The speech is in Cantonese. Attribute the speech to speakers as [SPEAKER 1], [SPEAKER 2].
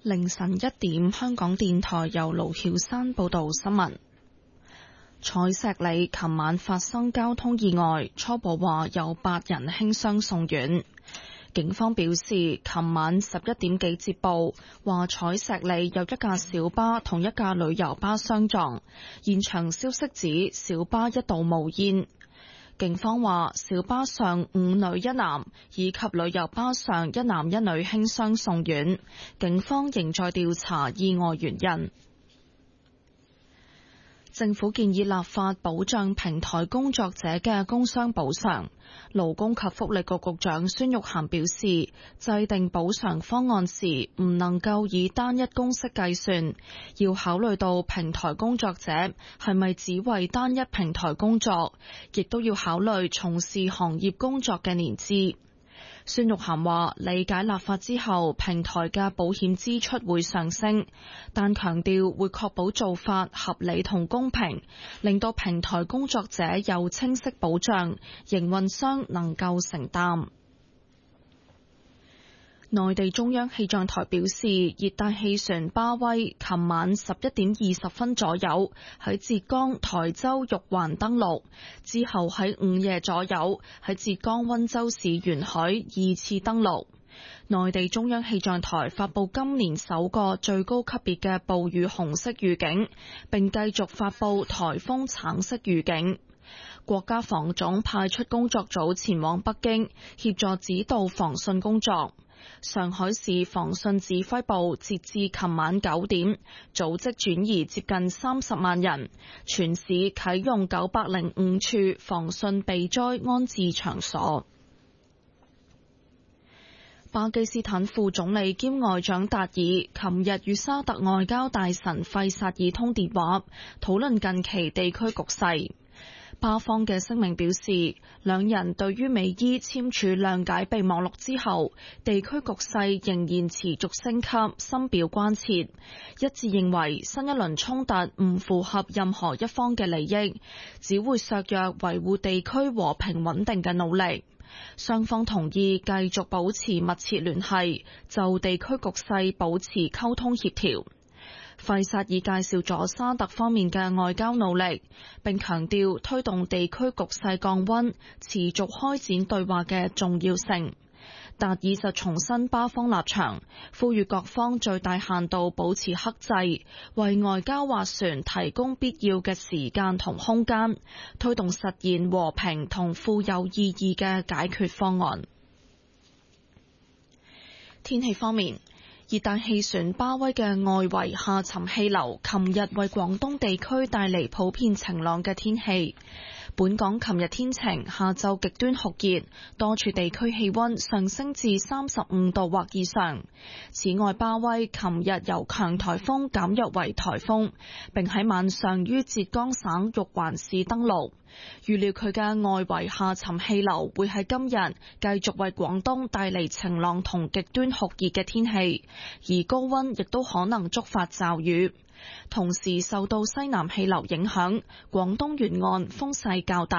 [SPEAKER 1] 凌晨1點，香港電台由盧曉山報道新聞。彩石里琴晚發生交通意外，初步話有8人輕傷送院。警方表示，琴晚11點幾接報，話彩石里有一架小巴同一架旅遊巴相撞，現場消息指小巴一度冒煙。警方話，小巴上5女1男，以及旅遊巴上1男1女輕傷送院。警方仍在調查意外原因。政府建議立法保障平台工作者嘅工傷補償。勞工及福利局局長孫玉菡表示，制定補償方案時唔能夠以單一公式計算，要考慮到平台工作者係咪只為單一平台工作，亦都要考慮從事行業工作嘅年資。孫玉菡話，理解立法之後平台嘅保險支出會上升，但強調會確保做法合理同公平，令到平台工作者有清晰保障，營運商能夠承擔。內地中央氣象台表示，熱帶氣旋巴威琴晚11點20分左右喺浙江台州玉環登陸，之後喺午夜左右喺浙江溫州市沿海2次登陸。內地中央氣象台發布今年首個最高級別嘅暴雨紅色預警，並繼續發布颱風橙色預警。國家防總派出工作組前往北京協助指導防汛工作。上海市防汛指揮部截至琴晚9點，組織轉移接近30萬人，全市啟用905處防汛避災安置場所。巴基斯坦副總理兼外長達爾琴日與沙特外交大臣費薩爾通電話，討論近期地區局勢。巴方嘅聲明表示，兩人對於美伊簽署諒解備忘錄之後，地區局勢仍然持續升級，深表關切，一致認為新一輪衝突唔符合任何一方嘅利益，只會削弱維護地區和平穩定嘅努力。雙方同意繼續保持密切聯繫，就地區局勢保持溝通協調。費薩爾介紹咗沙特方面嘅外交努力，並強調推動地區局勢降溫、持續開展對話嘅重要性。達爾就重申巴方立場，呼籲各方最大限度保持克制，為外交斡旋提供必要嘅時間同空間，推動實現和平同富有意義嘅解決方案。天氣方面，熱帶氣旋巴威嘅外圍下沉氣流琴日為廣東地區帶嚟普遍晴朗嘅天氣。本港琴日天晴，下晝極端酷熱，多處地區氣溫上升至35度或以上。此外，巴威琴日由強颱風減弱為颱風，並喺晚上於浙江省玉環市登陸。預料佢嘅外圍下沉氣流會喺今日繼續為廣東帶嚟晴朗同極端酷熱嘅天氣，而高溫亦都可能觸發驟雨。同時受到西南氣流影響，廣東沿岸風勢較大。